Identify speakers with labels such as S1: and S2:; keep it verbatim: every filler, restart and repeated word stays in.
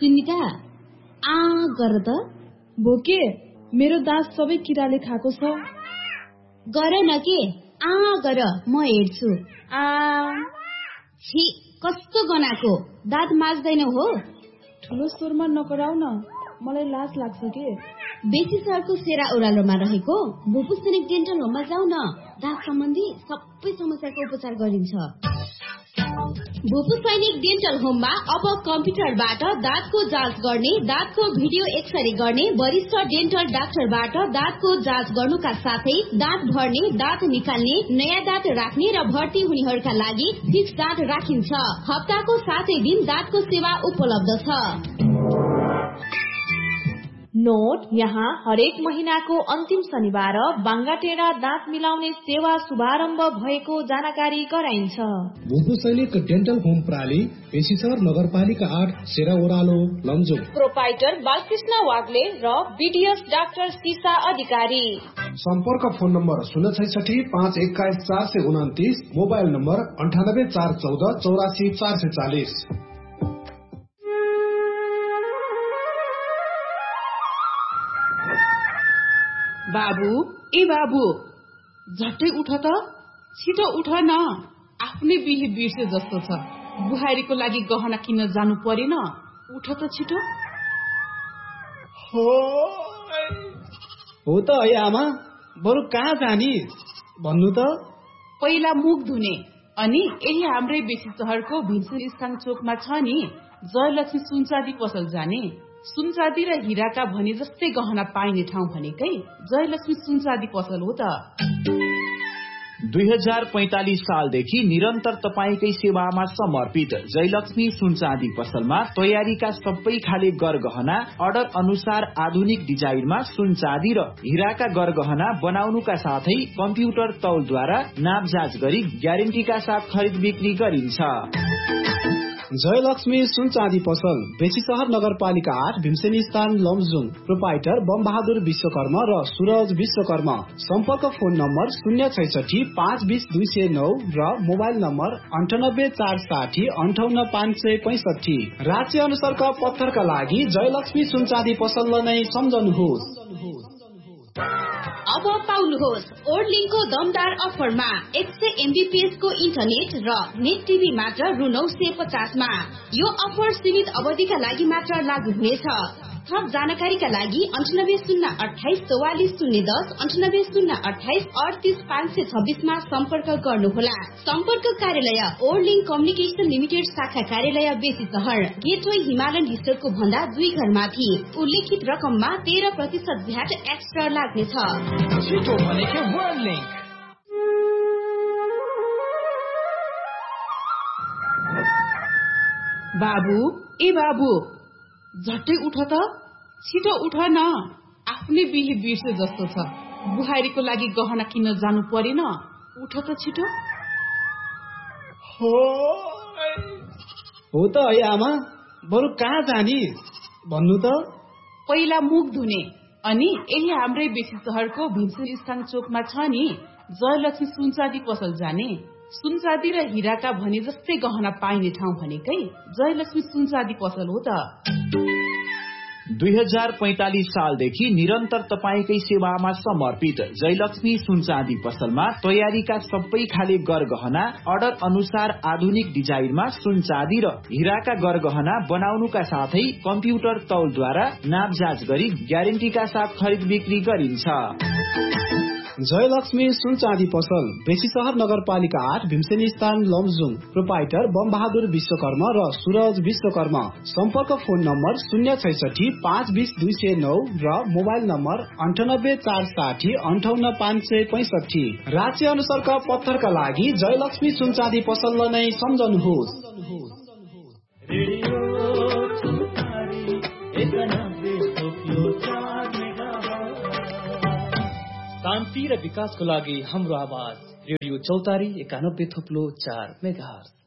S1: सुनिता आ गर त।
S2: भोके मेरो दाँत सबै किराले खाएको छ।
S1: गर न के आ गर म हेर्छु।
S2: आ
S1: छि कस्तो गनाको दाँत माझ्दैनौ हो।
S2: ठुलो स्वरमा नकराउ न, मलाई लाज लाग्छ के।
S1: बेसी सरको सेरा ओह्रालोमा रहेको भुपु सैनिक डेन्टल होममा जाऊ न। दाँत सम्बन्धी सबै समस्याको उपचार गरिन्छ। भुपु सैनिक डेन्टल होममा अब कम्प्युटरबाट दाँतको जाँच गर्ने, दाँतको भिडियो एक्सरे गर्ने, वरिष्ठ डेन्टल डाक्टरबाट दाँतको जाँच गर्नुका साथै दाँत भर्ने, दाँत निकाल्ने, नयाँ दाँत राख्ने र भर्ती हुनेहरूका लागि फिक्स दाँत राखिन्छ। हप्ताको सातै दिन दाँतको सेवा उपलब्ध छ।
S3: नोट, यहाँ हरेक महिनाको अन्तिम शनिबार बाङ्गाटेढा दाँत मिलाउने सेवा शुभारम्भ भएको जानकारी गराइन्छ।
S4: भुपु सैनिक डेन्टल होम प्राली, पेशिसर नगरपालिका आठ, सेरा ओह्रालो, लमजुङ।
S3: प्रोपाइटर बालकृष्ण वाग्ले र बीडीएस डाक्टर सीसा अधिकारी।
S4: सम्पर्क फोन नम्बर शून्य छैसठी पाँच एक्काइस चार सय उन्तिस, मोबाइल नम्बर अन्ठानब्बे चार चौध चौरासी चार सय चालिस।
S5: बाबु ए बाबु झट्टै उठ त, छिटो उठ न। आफ्नै बिहे बिर्से जस्तो छ। बुहारीको लागि गहना किन्न जानु परेन, उठ त छिटो।
S6: हो हो त है आमा, बरु कहाँ जानी भन्नु त।
S5: पहिला मुख धुने, अनि यही हाम्रै बेसी सहरको भिन्सन स्थान चोकमा छ नि जयलक्ष्मी सुनचाँदी पसल जाने। सुनचाँदी र हिराका भने जस्तै गहना पाइने ठाउँ भनेकै जयलक्ष्मी सुनचाँदी पसल हो त।
S7: दुई हजार पैंतालिस सालदेखि निरन्तर तपाईकै सेवामा समर्पित जयलक्ष्मी सुनचाँदी पसलमा तयारीका सबै खाले गरगहना अर्डर अनुसार आधुनिक डिजाइनमा सुनचाँदी र हिराका गरगहना बनाउनुका साथै कम्प्युटर तौलद्वारा नाप जाँच गरी ग्यारेन्टीका साथ खरिद बिक्री गरिन्छ।
S4: जयलक्ष्मी सुनचाँदी पसल, बेसीसहर नगरपालिका आठ, भीमसेनी स्थान, लमजुङ। प्रोपाइटर बमबहादुर विश्वकर्मा र सूरज विश्वकर्मा। सम्पर्क फोन नम्बर शून्य छैसठी पाँच बीस दुई सय नौ र मोबाइल नम्बर अन्ठानब्बे चार साठी अन्ठाउन्न पाँच सय पैसठी। राज्य अनुसारका पत्थरका लागि जयलक्ष्मी सुनचाँदी पसललाई नै सम्झनुहोस्।
S1: अब पाउनुहोस् ओर्लिङको दमदार अफरमा एक सय एमबीपीएस को इन्टरनेट र नेट टिभी मात्र रु नौ सय पचासमा। यो अफर सीमित अवधिका लागि मात्र लागू हुनेछ। थप जानकारीका लागि अन्ठानब्बे शून्य अठाइस चौवालिस शून्य दस, अन्ठानब्बे शून्य अठाइस अडतिस पाँच सय छब्बीसमा सम्पर्क गर्नुहोला। सम्पर्क कार्यालय ओर्लिङ कम्युनिकेशन लिमिटेड, शाखा कार्यालय बेसी सहर, गेटवे हिमालयन रिसोर्टको भन्दा दुई घर माथि। उल्लेखित रकममा तेह्र प्रतिशत भ्याट एक्स्ट्रा लाग्नेछ।
S5: बाबु ए बाबु झट्टै उठ त, छिटो उठ न। आफ्नै बिहे बिर्से जस्तो छ। बुहारीको लागि गहना किन्न जानु परेन, उठ त छिटो।
S6: हो हो त है आमा, बरु कहाँ जानी भन्नु त।
S5: पहिला मुख धुने, अनि यही हाम्रै बेसी सहरको भिन्सन स्थान चोकमा छ नि जयलक्ष्मी सुनचाँदी पसल जाने। सुनचाँदी र हिराका भने जस्तै गहना पाइने ठाउँ भनेकै जयलक्ष्मी सुनचाँदी पसल हो त।
S7: दुई हजार पैंतालिस सालदेखि निरन्तर तपाईकै सेवामा समर्पित जयलक्ष्मी सुनचाँदी पसलमा तयारीका सबै खाले गरगहना अर्डर अनुसार आधुनिक डिजाइनमा सुनचाँदी र हिराका गरगहना बनाउनुका साथै कम्प्युटर तौलद्वारा नाप जाँच गरी ग्यारेन्टीका साथ खरिद बिक्री गरिन्छ।
S4: जयलक्ष्मी सुनचाँदी पसल, बेसीसहर नगरपालिका आठ, भीमसेनी स्थान, लमजुङ। प्रोपाइटर बमबहादुर विश्वकर्मा र सूरज विश्वकर्मा। सम्पर्क फोन नम्बर शून्य छैसठी पाँच बीस दुई सय नौ र मोबाइल नम्बर अन्ठानब्बे चार साठी अन्ठाउन्न पाँच सय पैसठी। राज्य अनुसारका पत्थरका लागि जयलक्ष्मी सुनचाँदी पसललाई नै सम्झनुहोस्।
S8: शान्ति र विकासको लागि हाम्रो आवाज रेडियो चौतारी एकानब्बे थोप्लो चार मेगाहर्ज।